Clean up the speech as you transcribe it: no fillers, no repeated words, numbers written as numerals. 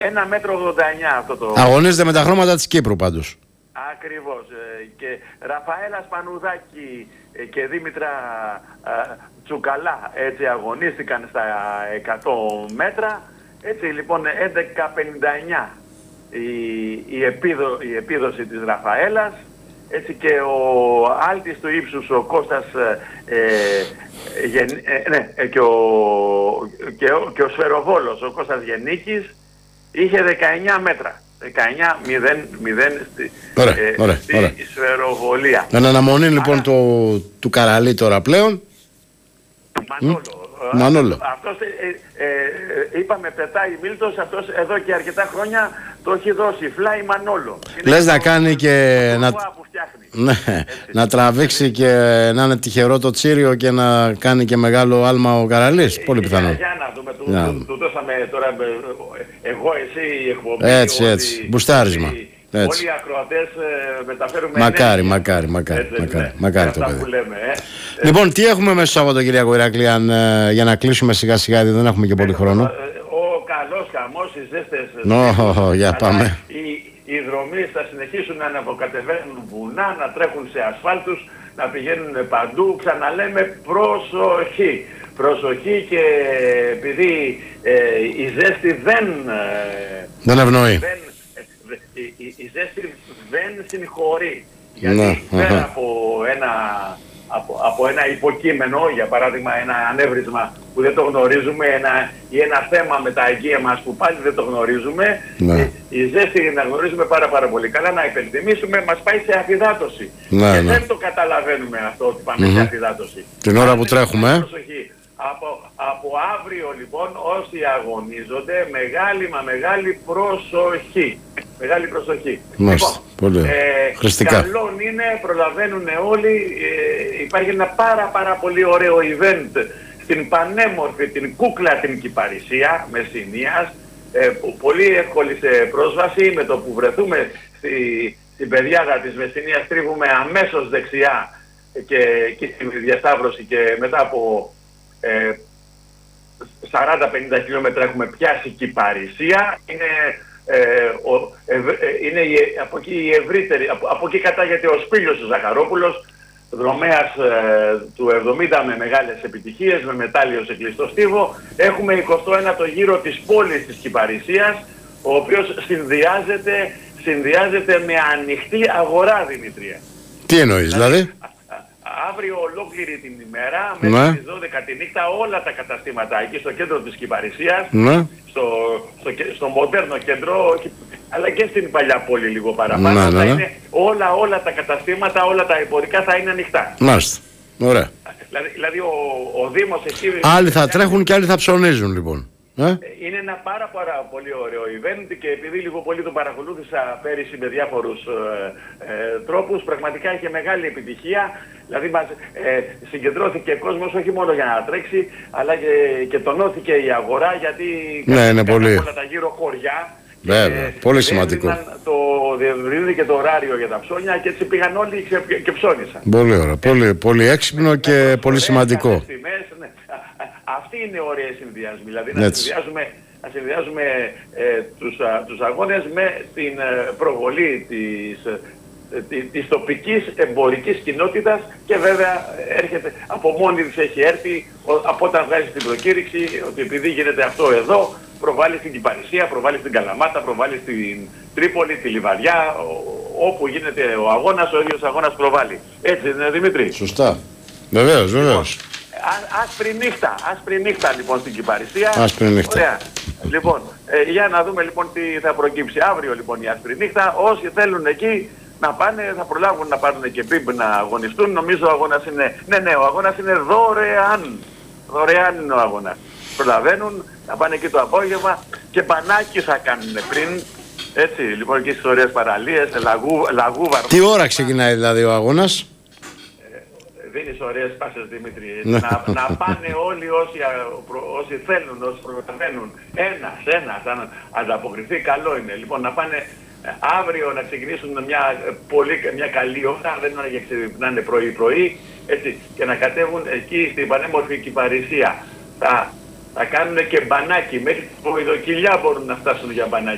1,89 αυτό το... Αγωνίζεται με τα χρώματα της Κύπρου πάντως. Ακριβώς. Και Ραφαέλα Σπανουδάκη και Δήμητρα Τσουκαλά έτσι αγωνίστηκαν στα 100 μέτρα. Έτσι λοιπόν 11,59 η επίδοση της Ραφαέλας. Έτσι και ο άλτης του ύψους, ο Κώστας και ο Σφαιροβόλος, ο Κώστας Γεννίκης, είχε 19 μέτρα. 19-0 στη σφαιροβολία. Εν αναμονή λοιπόν του Καραλή τώρα πλέον. Μανόλο. Αυτός είπαμε πετάει Μίλτος, αυτός εδώ και αρκετά χρόνια το έχει δώσει. Φλάι Μανόλο. Λες να κάνει και να τραβήξει και να είναι τυχερό το τσίριο και να κάνει και μεγάλο άλμα ο Καραλής. Πολύ πιθανό. Για να δούμε, του δώσαμε τώρα εγώ, εσύ, η εκπομπή. Έτσι, μπουστάρισμα. Όλοι οι ακροατές μεταφέρουμε. Μακάρι το παιδί. Λοιπόν, τι έχουμε μέσα στο Σαββατοκύριακο, Ηράκλη, για να κλείσουμε σιγά σιγά, γιατί δεν έχουμε και πολύ χρόνο. Ο καλός χαμός, οι ζέστες. Για πάμε. Οι δρομείς θα συνεχίσουν να αναποκατεβαίνουν βουνά, να τρέχουν σε ασφάλτους, να πηγαίνουν παντού. Ξαναλέμε προσοχή. Προσοχή, και επειδή η ζέστη δεν ευνοεί. Η ζέστη δεν συγχωρεί. Γιατί πέρα από ένα υποκείμενο, για παράδειγμα ένα ανέβρισμα που δεν το γνωρίζουμε, ή ένα θέμα με τα εγγύα μας που πάλι δεν το γνωρίζουμε, η ζέστη να γνωρίζουμε πάρα πολύ καλά, να υπενθυμίσουμε, μας πάει σε αφυδάτωση. Και δεν το καταλαβαίνουμε αυτό ότι πάμε σε αφυδάτωση. Την ώρα που τρέχουμε. Από αύριο λοιπόν όσοι αγωνίζονται, μεγάλη προσοχή. Μεγάλη προσοχή. Λοιπόν, καλό είναι, προλαβαίνουν όλοι. Υπάρχει ένα πάρα πολύ ωραίο event στην πανέμορφη την Κούκλα την Κυπαρισία Μεσσηνίας. Πολύ εύκολη σε πρόσβαση. Με το που βρεθούμε στην πεδιάδα της Μεσσηνίας τρίβουμε αμέσως δεξιά και στη διασταύρωση, και μετά από 40-50 χιλιόμετρα έχουμε πιάσει Κυπαρισία. Είναι από εκεί η ευρύτερη, από εκεί κατάγεται ο Σπήλιος ο Ζαχαρόπουλος, δρομέας του 70 με μεγάλες επιτυχίες, με μετάλλιο σε κλειστό στίβο. Έχουμε 21ο γύρο της πόλης της Κυπαρισίας, ο οποίος συνδυάζεται με ανοιχτή αγορά, Δημητρία. Τι εννοείς δηλαδή? Αύριο ολόκληρη την ημέρα, μέχρι τις 12 τη νύχτα, όλα τα καταστήματα εκεί στο κέντρο της Κυπαρισίας, στο μοντέρνο κέντρο, αλλά και στην παλιά πόλη λίγο παραπάνω, θα είναι όλα τα καταστήματα, όλα τα εμπορικά θα είναι ανοιχτά. Μάλιστα. Ωραία. Δηλαδή ο Δήμος εκεί... Άλλοι θα τρέχουν και άλλοι θα ψωνίζουν λοιπόν. Είναι ένα πάρα πολύ ωραίο event, και επειδή λίγο πολύ το παρακολούθησα πέρυσι με διάφορους τρόπους, πραγματικά είχε μεγάλη επιτυχία. Δηλαδή συγκεντρώθηκε κόσμος όχι μόνο για να τρέξει, αλλά και τονώθηκε η αγορά, γιατί όλα τα γύρω χωριά. Βέβαια, πολύ σημαντικό. Διευρύνθηκε το ωράριο για τα ψώνια και έτσι πήγαν όλοι και ψώνισαν. Πολύ ωραία, πολύ έξυπνο και πολύ σημαντικό. Αυτοί είναι ωραίοι συνδυασμοί, δηλαδή να συνδυάζουμε τους αγώνες με την προβολή της τοπικής εμπορικής κοινότητας, και βέβαια έρχεται από μόνη της, έχει έρθει από όταν βγάζει την προκήρυξη ότι επειδή γίνεται αυτό εδώ, προβάλλει στην Κυπαρισία, προβάλλει στην Καλαμάτα, προβάλλει στην Τρίπολη, τη Λιβαδιά, όπου γίνεται ο αγώνας, ο ίδιος αγώνας προβάλλει. Έτσι είναι, Δημήτρη? Σωστά. Βεβαίως. Άσπρη νύχτα λοιπόν στην Κυπαρισία. Άσπρη νύχτα. Ωραία. Λοιπόν, για να δούμε λοιπόν τι θα προκύψει αύριο λοιπόν η άσπρη νύχτα. Όσοι θέλουν εκεί να πάνε, θα προλάβουν να πάρουν και μπιμπ να αγωνιστούν. Νομίζω ο αγώνας είναι, ο αγώνας είναι δωρεάν. Δωρεάν είναι ο αγώνας. Προλαβαίνουν να πάνε εκεί το απόγευμα, και μπανάκι θα κάνουν πριν. Έτσι, λοιπόν, εκεί στις ωραίες παραλίες, λαγούβαρ. Τι ώρα ξεκινάει δηλαδή ο αγώνας? Δίνεις ωραίες πάσες, Δημήτρη. Να πάνε όλοι όσοι θέλουν, όσοι προλαβαίνουν. Ένας, αν ανταποκριθεί, καλό είναι. Λοιπόν, να πάνε αύριο να ξεκινήσουν μια καλή ώρα, δεν είναι να είναι πρωί-πρωί, έτσι, και να κατέβουν εκεί στην πανέμορφη Κυπαρισία. Θα κάνουν και μπανάκι, μέχρι τη Βοηδοκυλιά μπορούν να φτάσουν για μπανάκι.